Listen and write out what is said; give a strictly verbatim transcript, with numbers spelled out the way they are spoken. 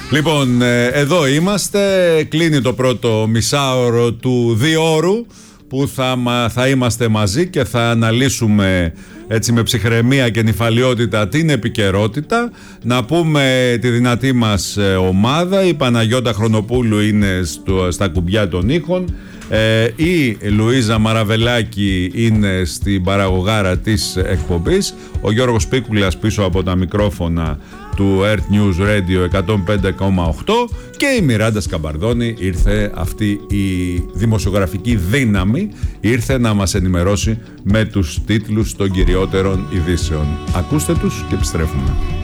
Λοιπόν, εδώ είμαστε. Κλείνει το πρώτο μισάωρο του διώρου που θα, θα είμαστε μαζί και θα αναλύσουμε έτσι με ψυχραιμία και νηφαλιότητα την επικαιρότητα. Να πούμε τη δυνατή μας ομάδα. Η Παναγιώτα Χρονοπούλου είναι στο, στα κουμπιά των ήχων. Ε, η Λουίζα Μαραβελάκη είναι στην παραγωγάρα της εκπομπής. Ο Γιώργος Πίκουλας πίσω από τα μικρόφωνα του Earth News Radio εκατόν πέντε κόμμα οκτώ και η Μιράντα Σκαμπαρδόνη. Ήρθε αυτή η δημοσιογραφική δύναμη, ήρθε να μας ενημερώσει με τους τίτλους των κυριότερων ειδήσεων. Ακούστε τους και επιστρέφουμε.